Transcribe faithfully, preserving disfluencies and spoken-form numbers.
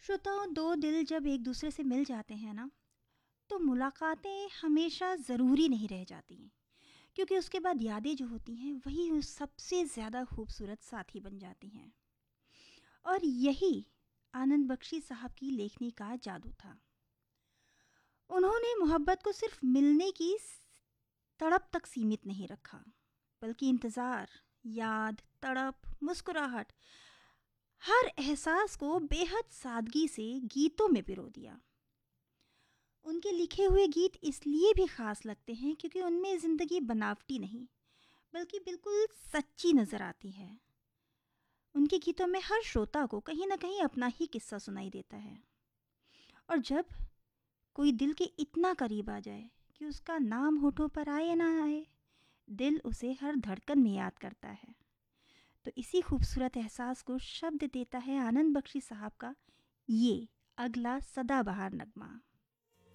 श्रोताओं, दो दिल जब एक दूसरे से मिल जाते हैं ना, तो मुलाकातें हमेशा ज़रूरी नहीं रह जाती हैं, क्योंकि उसके बाद यादें जो होती हैं वही उस सबसे ज़्यादा खूबसूरत साथी बन जाती हैं। और यही आनंद बख्शी साहब की लेखनी का जादू था। उन्होंने मोहब्बत को सिर्फ मिलने की स- तड़प तक सीमित नहीं रखा, बल्कि इंतज़ार, याद, तड़प, मुस्कुराहट, हर एहसास को बेहद सादगी से गीतों में पिरो दिया। उनके लिखे हुए गीत इसलिए भी ख़ास लगते हैं क्योंकि उनमें ज़िंदगी बनावटी नहीं, बल्कि बिल्कुल सच्ची नज़र आती है। उनके गीतों में हर श्रोता को कहीं ना कहीं अपना ही किस्सा सुनाई देता है। और जब कोई दिल के इतना करीब आ जाए कि उसका नाम होठों पर आए ना आए, दिल उसे हर धड़कन में याद करता है। तो इसी खूबसूरत एहसास को शब्द देता है आनंद बख्शी साहब का ये अगला सदाबहार नगमा।